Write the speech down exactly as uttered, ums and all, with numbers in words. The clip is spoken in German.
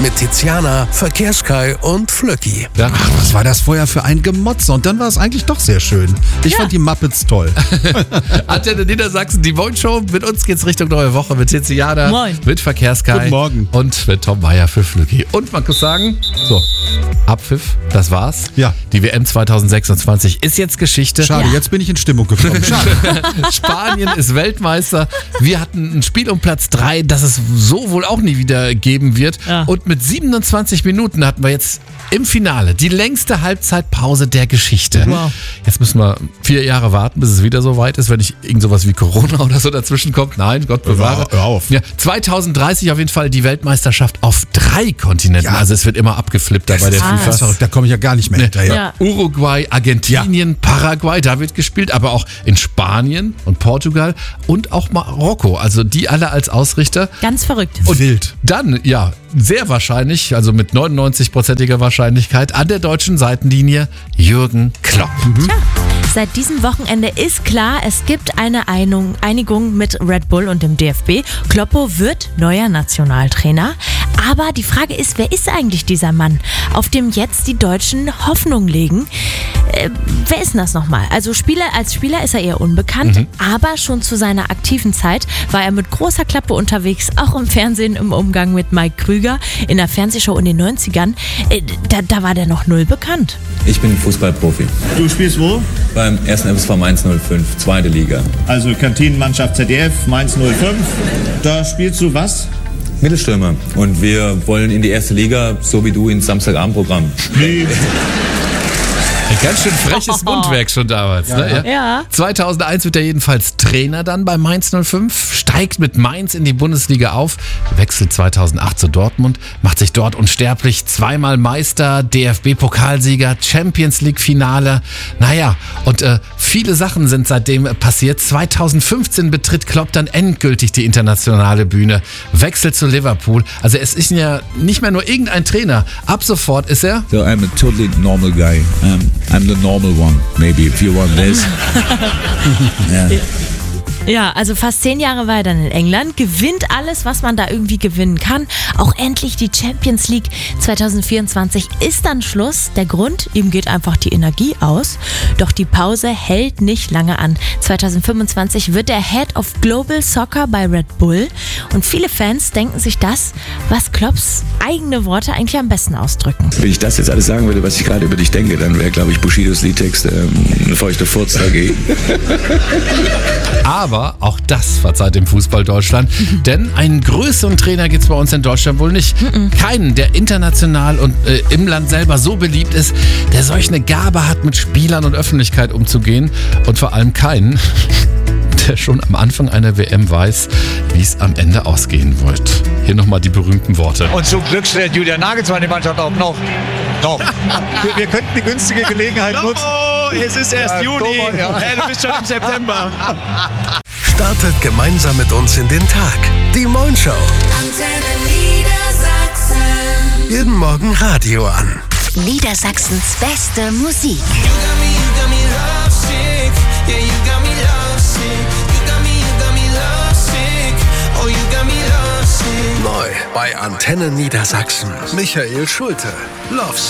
mit Tiziana, Verkehrskai und Flöcki. Ach, was war das vorher für ein Gemotze? Und dann war es eigentlich doch sehr schön. Ich ja. fand die Muppets toll. Antenne Niedersachsen, die Moin-Show. Mit uns geht's Richtung neue Woche mit Tiziana, Moin. mit Verkehrskai. Guten Morgen. Und mit Tom Meyer für Flöcki. Und man muss sagen, so, Abpfiff, das war's. Ja. Die W M zwanzig sechsundzwanzig ist jetzt Geschichte. Schade, Ja. jetzt bin ich in Stimmung gekommen. Schade. Spanien ist Weltmeister. Wir hatten ein Spiel um Platz drei, das es so wohl auch nie wieder geben wird. Ja. Und mit siebenundzwanzig Minuten hatten wir jetzt im Finale die längste Halbzeitpause der Geschichte. Wow. Jetzt müssen wir vier Jahre warten, bis es wieder so weit ist, wenn nicht irgend sowas wie Corona oder so dazwischen kommt. Nein, Gott bewahre. Hör auf. Ja, zwanzig dreißig auf jeden Fall die Weltmeisterschaft auf drei Kontinenten. Ja. Also es wird immer abgeflippt da bei der krass. FIFA. Das ist verrückt, da komme ich ja gar nicht mehr hinterher. Ja. Uruguay, Argentinien, Paraguay, da wird gespielt, aber auch in Spanien und Portugal und auch Marokko. Also die alle als Ausrichter. Ganz verrückt. Und Wild. dann, ja, sehr wahrscheinlich, also mit neunundneunzig-prozentiger Wahrscheinlichkeit, an der deutschen Seitenlinie Jürgen Klopp. Tja, seit diesem Wochenende ist klar, es gibt eine Einung- Einigung mit Red Bull und dem D F B. Kloppo wird neuer Nationaltrainer. Aber die Frage ist, wer ist eigentlich dieser Mann, auf dem jetzt die Deutschen Hoffnung legen? Äh, wer ist denn das nochmal? Also Spieler, als Spieler ist er eher unbekannt, mhm. aber schon zu seiner aktiven Zeit war er mit großer Klappe unterwegs, auch im Fernsehen im Umgang mit Mike Krüger in der Fernsehshow in den neunzigern. Äh, da, da war der noch null bekannt. Ich bin Fußballprofi. Du spielst wo? Beim ersten F S V Mainz null fünf, zweite Liga. Also Kantinenmannschaft Z D F, Mainz null fünf. Da spielst du was? Mittelstürmer. Und wir wollen in die erste Liga, so wie du ins Samstagabendprogramm. Nee. Ein ganz schön freches Mundwerk schon damals. Ja, ne? ja. Ja. zweitausendeins wird er jedenfalls Trainer dann bei Mainz null fünf, steigt mit Mainz in die Bundesliga auf, wechselt zweitausendacht zu Dortmund, macht sich dort unsterblich, zweimal Meister, D F B-Pokalsieger, Champions League-Finale. Naja, und äh, viele Sachen sind seitdem passiert. zweitausendfünfzehn betritt Klopp dann endgültig die internationale Bühne, wechselt zu Liverpool. Also es ist ja nicht mehr nur irgendein Trainer. Ab sofort ist er... So I'm a totally normal guy. Um, I'm the normal one, maybe, if you want this. Yeah. Ja, also fast zehn Jahre war er dann in England, gewinnt alles, was man da irgendwie gewinnen kann. Auch endlich die Champions League zwanzig vierundzwanzig ist dann Schluss. Der Grund, ihm geht einfach die Energie aus. Doch die Pause hält nicht lange an. zwanzig fünfundzwanzig wird er Head of Global Soccer bei Red Bull. Und viele Fans denken sich das, was Klopps eigene Worte eigentlich am besten ausdrücken. Wenn ich das jetzt alles sagen würde, was ich gerade über dich denke, dann wäre, glaube ich, Bushidos Liedtext ähm, eine feuchte Furz dagegen. Aber auch das verzeiht dem Fußball Deutschland. Denn einen größeren Trainer gibt es bei uns in Deutschland wohl nicht. Keinen, der international und äh, im Land selber so beliebt ist, der solch eine Gabe hat, mit Spielern und Öffentlichkeit umzugehen. Und vor allem keinen, der schon am Anfang einer W M weiß, wie es am Ende ausgehen wird. Hier nochmal die berühmten Worte. Und zum Glück stellt Julian Nagelsmann die Mannschaft auf. Noch. Noch. wir, wir könnten die günstige Gelegenheit nutzen. Oh, es ist erst Ja, Juni. Oktober, ja. Hey, du bist schon im September. Startet gemeinsam mit uns in den Tag. Die Moin-Show. Antenne Niedersachsen. Jeden Morgen Radio an. Niedersachsens beste Musik. Neu bei Antenne Niedersachsen. Michael Schulte. Love